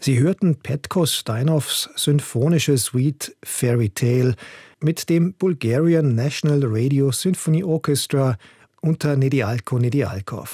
Sie hörten Petko Steinovs symphonische Suite Fairy Tale mit dem Bulgarian National Radio Symphony Orchestra unter Nedialko Nedialkov.